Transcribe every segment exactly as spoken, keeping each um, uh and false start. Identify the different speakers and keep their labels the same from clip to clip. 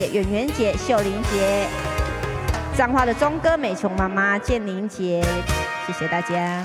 Speaker 1: 圆圆姐、秀玲姐，彰化的钟哥、美琼妈妈、建玲姐，谢谢大家。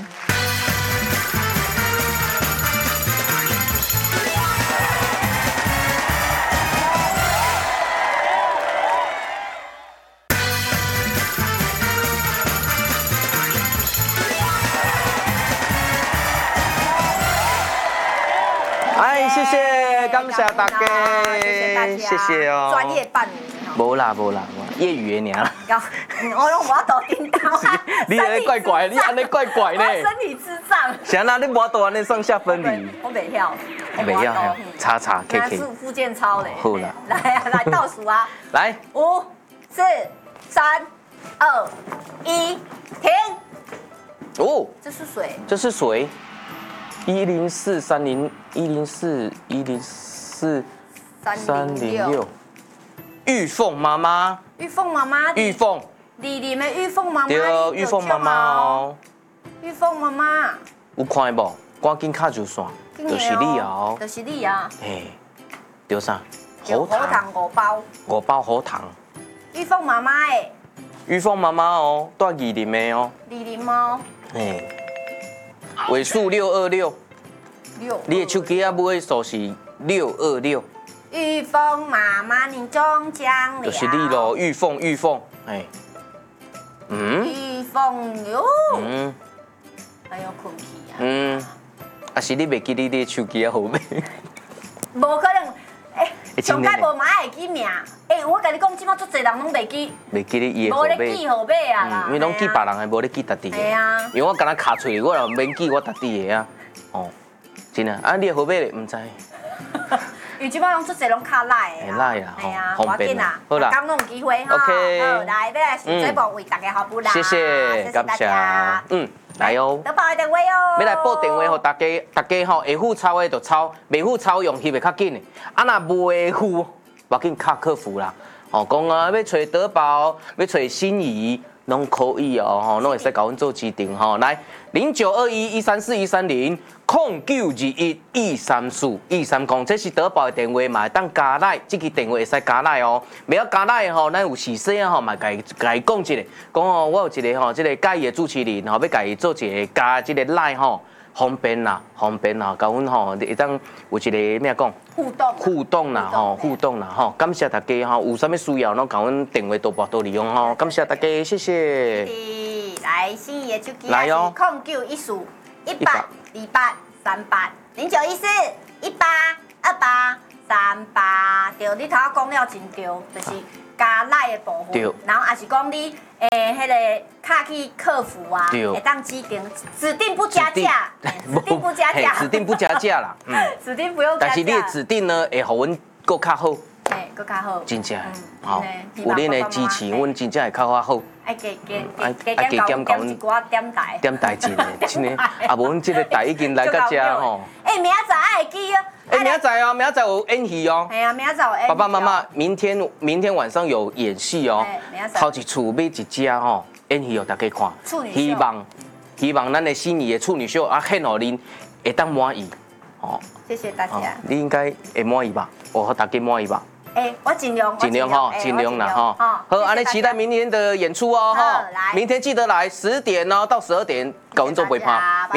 Speaker 2: 哎，谢谢，感谢大家，
Speaker 1: 谢谢大家，
Speaker 2: 谢谢哦。
Speaker 1: 专业伴侣。
Speaker 2: 无啦无啦，业余的尔啦。
Speaker 1: 我用我抖叮当啊！
Speaker 2: 你安尼怪怪，你安尼怪怪呢？
Speaker 1: 身体智障。
Speaker 2: 啥啦？你无都安尼上下分离？
Speaker 1: 我袂晓，
Speaker 2: 我袂晓，查查 K K。
Speaker 1: 是复健操嘞。
Speaker 2: 好啦，
Speaker 1: 来啊，来倒数啊！
Speaker 2: 来，
Speaker 1: 五、四、三、二、一，停。
Speaker 2: 哦，
Speaker 1: 这是水。
Speaker 2: 这是水。一零四三零一零四一零四三零六。玉凤妈妈，
Speaker 1: 玉凤妈妈，
Speaker 2: 玉凤，
Speaker 1: 里里面玉凤妈妈，
Speaker 2: 对，玉凤妈妈哦，
Speaker 1: 玉凤妈妈，
Speaker 2: 有看无？赶紧卡住线，就是你哦，
Speaker 1: 就是你啊，
Speaker 2: 嘿，对啥？
Speaker 1: 喉糖五包，
Speaker 2: 五包喉糖。
Speaker 1: 玉凤妈妈的，
Speaker 2: 玉凤妈妈哦，带二林的哦，
Speaker 1: 二林哦，
Speaker 2: 嘿，尾数六二六，
Speaker 1: 六，
Speaker 2: 你的手机啊尾数是六二六。
Speaker 1: 玉凤妈妈，你终将了。
Speaker 2: 就是你咯，玉凤，玉凤，哎，嗯，
Speaker 1: 玉凤哟，
Speaker 2: 嗯，
Speaker 1: 哎呦，困去啊，
Speaker 2: 嗯，啊是你袂记你的手机啊号码？
Speaker 1: 无可能，哎，上届无嘛会记名，哎，我甲你讲，即马足侪人拢袂记，
Speaker 2: 袂记你伊的号码，
Speaker 1: 无咧记号码啊啦，
Speaker 2: 因为拢记别人的，无咧记家己的。
Speaker 1: 系啊，
Speaker 2: 因为我敢若卡喙，我又免记我家己的啊，哦，真啊，啊你的号码咧唔知？
Speaker 1: 因为即摆拢出侪拢卡赖的，
Speaker 2: 赖啦，
Speaker 1: 系啊，
Speaker 2: 方便啦，
Speaker 1: 好啦，刚弄有机会哈，
Speaker 2: OK
Speaker 1: 好来，要来选这部为大家好不啦？
Speaker 2: 谢谢，感谢，嗯，来哦，
Speaker 1: 得报个电话哦，
Speaker 2: 要来报电话给大家，大家吼会付钞的就钞，袂付钞用翕会较紧的，啊若袂付，无要紧卡客服啦，哦，讲啊要找德宝，要找心仪。拢可以哦，吼，拢会使甲阮做指定吼。来，零九二一一三四一三零，空九二一一三四一三空，这是德宝的电话嘛，会当加来，这支电话会使加来哦。袂晓加来吼，咱有事先吼，嘛，甲伊甲伊讲一下，讲哦，我有一个吼，这个介意的主持人吼，要甲伊做一个加这个来吼。方便啦，方便啦，甲阮吼会当有一个咩讲
Speaker 1: 互动
Speaker 2: 互动啦吼，互动啦吼，感谢大家吼，有啥物需要拢甲阮电话多拨多利用吼，感谢大家，谢谢。
Speaker 1: 来，心仪的手机
Speaker 2: 来哦，
Speaker 1: 空九一四一八二八三八零九一四一八二八三八，对，你头讲了真对，就是加赖的部分，然后也是讲你。诶，迄个卡去客服啊，会当指定指定不加价，指定不加价，
Speaker 2: 指定不加价啦，
Speaker 1: 嗯，指定不用加价。
Speaker 2: 但是你的指定呢，会互阮更较好，
Speaker 1: 诶，更较好，
Speaker 2: 真正，好，有恁的支持，阮真正会较较好。
Speaker 1: 爱加加加加减减一寡点台，
Speaker 2: 点台真的，真的，啊，无阮这个台已经来到这吼。
Speaker 1: 诶，明仔载爱记哦。
Speaker 2: 哎，明仔载哦，明仔载有演戏哦。
Speaker 1: 哎呀，明仔载有演戏。
Speaker 2: 爸爸妈妈，明天明天晚上有演戏哦。头一厝买一只吼，演戏给大家看。
Speaker 1: 处女秀。
Speaker 2: 希望希望咱的心仪的处女秀啊，献互恁会当满意。哦。
Speaker 1: 谢谢大家。
Speaker 2: 你应该会满意吧？我和大家满意吧？
Speaker 1: 哎，我尽量。
Speaker 2: 尽量哈，尽量啦哈。好，安尼期待明天的演出哦哈。来。明天记得来十点哦到十二点，搞阮做陪伴。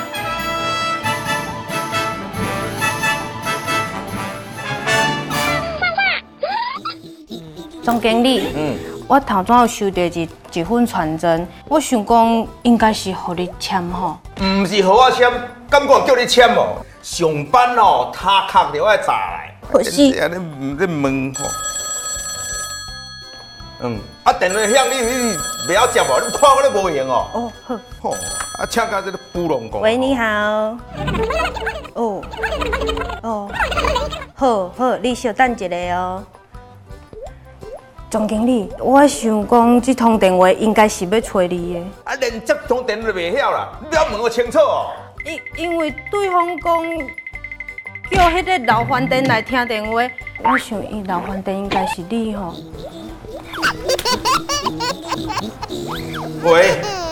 Speaker 3: 总经理，嗯，我头先有收到一一份传真，我想讲应该是互你签吼。
Speaker 4: 唔是互我签，敢讲叫你签哦？上班哦，他壳就爱炸来。
Speaker 3: 可是，
Speaker 4: 安尼唔咧问吼。嗯，啊电话响你你袂晓接无？你看我咧无闲哦。
Speaker 3: 哦好。
Speaker 4: 吼，啊请到这个布隆讲。
Speaker 3: 喂，你好。哦。哦。好好，你稍等一下哦。总经理，我想讲，这通电话应该是要找你的。
Speaker 4: 啊，连接通电话都袂晓啦，你要问我清楚哦。
Speaker 3: 因因为对方讲叫迄个老饭店来听电话，我想伊老饭店应该是你吼。
Speaker 4: 喂。